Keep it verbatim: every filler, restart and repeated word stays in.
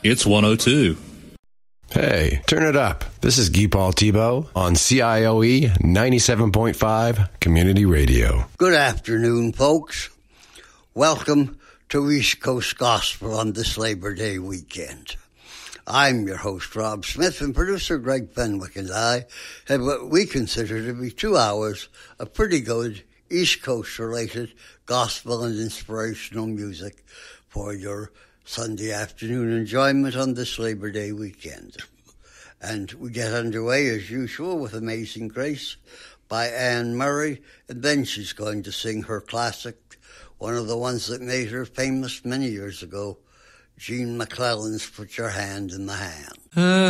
It's one oh two. Hey, turn it up. This is Guy Paul Thibault on C I O E ninety-seven point five Community Radio. Good afternoon, folks. Welcome to East Coast Gospel on this Labor Day weekend. I'm your host, Rob Smith, and producer Greg Fenwick and I have what we consider to be two hours of pretty good East Coast-related gospel and inspirational music for your Sunday afternoon enjoyment on this Labor Day weekend. And we get underway, as usual, with Amazing Grace by Anne Murray, and then she's going to sing her classic, one of the ones that made her famous many years ago, Gene McClellan's Put Your Hand in the Hand. Uh.